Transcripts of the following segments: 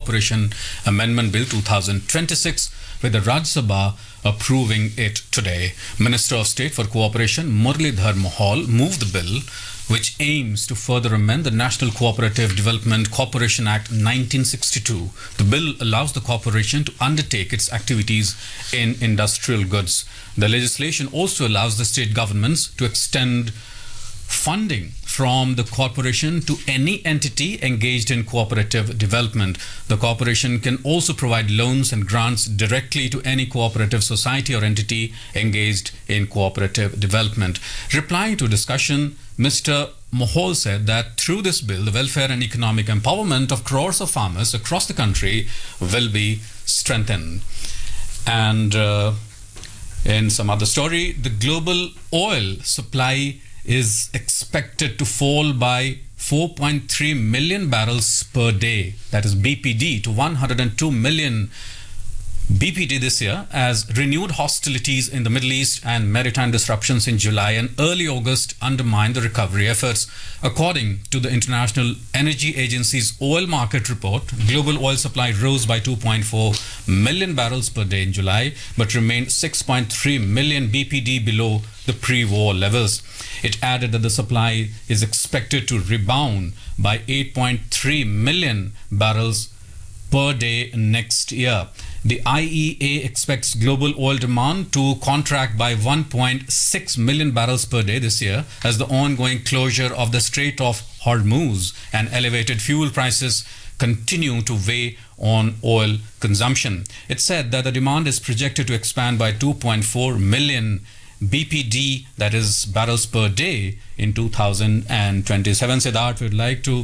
Cooperation Amendment Bill 2026, with the Rajya Sabha approving it today. Minister of State for Cooperation Muralidhar Mohol moved the bill, which aims to further amend the National Cooperative Development Corporation Act 1962. The bill allows the corporation to undertake its activities in industrial goods. The legislation also allows the state governments to extend funding from the corporation to any entity engaged in cooperative development. The corporation can also provide loans and grants directly to any cooperative society or entity engaged in cooperative development. Replying to discussion, Mr. Mohol said that through this bill, the welfare and economic empowerment of crores of farmers across the country will be strengthened. And in some other story, the global oil supply is expected to fall by 4.3 million barrels per day, that is BPD, to 102 million BPD this year, as renewed hostilities in the Middle East and maritime disruptions in July and early August undermined the recovery efforts. According to the International Energy Agency's oil market report, global oil supply rose by 2.4 million barrels per day in July, but remained 6.3 million BPD below the pre-war levels. It added that the supply is expected to rebound by 8.3 million barrels per day next year. The IEA expects global oil demand to contract by 1.6 million barrels per day this year, as the ongoing closure of the Strait of Hormuz and elevated fuel prices continue to weigh on oil consumption. It said that the demand is projected to expand by 2.4 million BPD, that is barrels per day, in 2027. Siddharth, we'd like to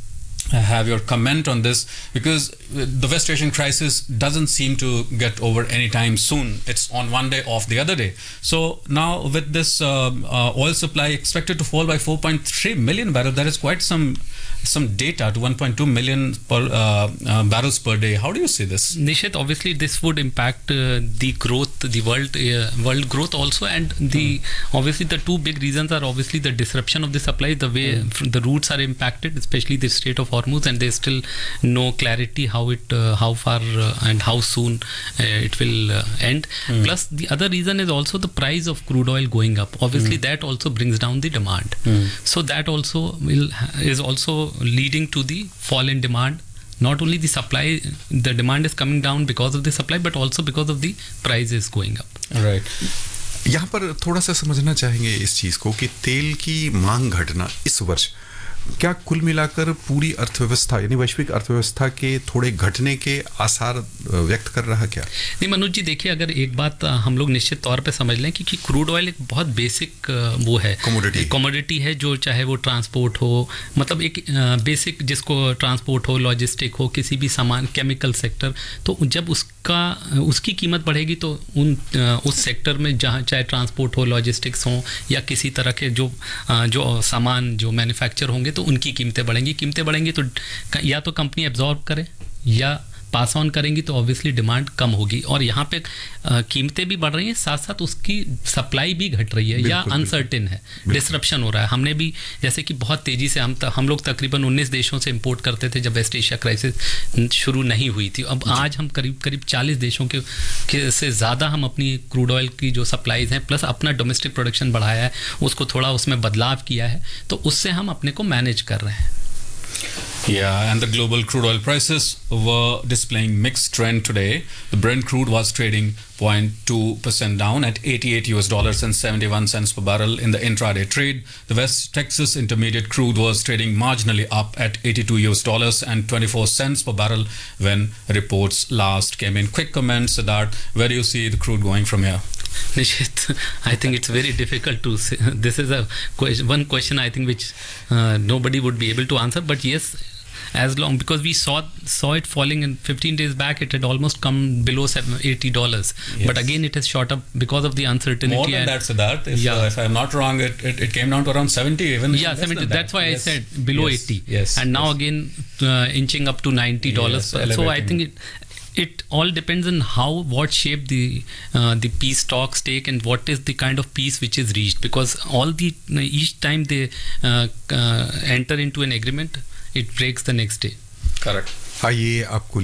have your comment on this, because the West Asian crisis doesn't seem to get over anytime soon. It's on one day, off the other day. So now with this oil supply expected to fall by 4.3 million barrels, that is quite some data, to 1.2 million barrels per day. How do you see this? Nishit, obviously this would impact the growth, the world growth also, and obviously the two big reasons are obviously the disruption of the supply, the way the routes are impacted, especially the Strait of Hormuz, and there's still no clarity how far and how soon it will end. Plus the other reason is also the price of crude oil going up. Obviously that also brings down the demand. So that also is also leading to the fall in demand. Not only the supply, the demand is coming down because of the supply, but also because of the prices going up. Right. यहाँ पर थोड़ा सा समझना चाहेंगे इस चीज़ को कि तेल की मांग घटना इस वर्ष क्या कुल मिलाकर पूरी अर्थव्यवस्था यानी वैश्विक अर्थव्यवस्था के थोड़े घटने के आसार व्यक्त कर रहा क्या? नहीं मनोज जी, देखिए, अगर एक बात हम लोग निश्चित तौर पे समझ लें कि क्रूड ऑयल एक बहुत बेसिक वो है, कमोडिटी है, जो चाहे वो ट्रांसपोर्ट हो, मतलब एक बेसिक, जिसको ट्रांसपोर्ट हो, लॉजिस्टिक हो, किसी भी सामान, केमिकल सेक्टर, तो जब उसकी कीमत बढ़ेगी तो उस सेक्टर में जहाँ चाहे ट्रांसपोर्ट हो, लॉजिस्टिक्स हो, या किसी तरह के जो सामान जो मैन्युफैक्चर होंगे, तो उनकी कीमतें बढ़ेंगी तो या तो कंपनी एब्जॉर्ब करे या पास ऑन करेंगी, तो ऑब्वियसली डिमांड कम होगी। और यहाँ पे कीमतें भी बढ़ रही हैं, साथ साथ उसकी सप्लाई भी घट रही है या अनसर्टेन है, डिसरप्शन हो रहा है। हमने भी जैसे कि बहुत तेज़ी से हम लोग तकरीबन 19 देशों से इंपोर्ट करते थे जब वेस्ट एशिया क्राइसिस शुरू नहीं हुई थी। अब आज हम करीब 40 देशों के से ज़्यादा हम अपनी क्रूड ऑयल की जो सप्लाईज हैं, प्लस अपना डोमेस्टिक प्रोडक्शन बढ़ाया है, उसको थोड़ा उसमें बदलाव किया है, तो उससे हम अपने को मैनेज कर रहे हैं। Yeah, and the global crude oil prices were displaying mixed trend today. The Brent crude was trading 0.2% down at $88.71 per barrel in the intraday trade. The West Texas Intermediate crude was trading marginally up at $82.24 per barrel when reports last came in. Quick comment, Siddharth, where do you see the crude going from here? Nishit, I think it's very difficult to say. This is one question I think which nobody would be able to answer. But yes, as long, because we saw it falling in 15 days back, it had almost come below $80. Yes. But again, it has shot up because of the uncertainty. More than that, Siddharth. If I'm not wrong, it came down to around 70 even. Yeah, 70. That's why I said below 80. Yes. And now again inching up to $90. Yes, so I think it all depends on what shape the peace talks take and what is the kind of peace which is reached, because each time they enter into an agreement, it breaks the next day. Correct. आइए आपको